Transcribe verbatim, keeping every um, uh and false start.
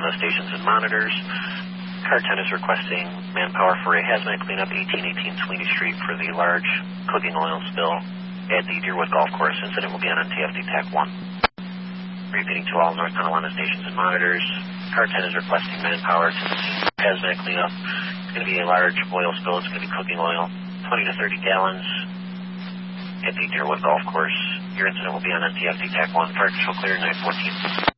Carolina stations and monitors. Car ten is requesting manpower for a hazmat cleanup, eighteen eighteen Sweeney Street, for the large cooking oil spill at the Deerwood Golf Course. Incident will be on N T F D TAC one. Repeating to all North Carolina stations and monitors. Car ten is requesting manpower to the scene for hazmat cleanup. It's going to be a large oil spill. It's going to be cooking oil, twenty to thirty gallons at the Deerwood Golf Course. Your incident will be on N T F D TAC one. Fire control clear, nine fourteen.